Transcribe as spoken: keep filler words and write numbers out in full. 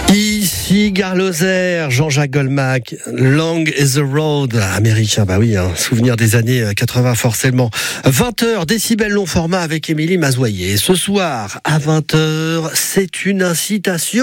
Ici Gare Lozère, Jean-Jacques Goldmack, Long is the Road, américain, bah oui, hein, souvenir des années quatre-vingts forcément. vingt heures, décibels long format avec Émilie Mazoyer. Ce soir, à vingt heures, c'est une incitation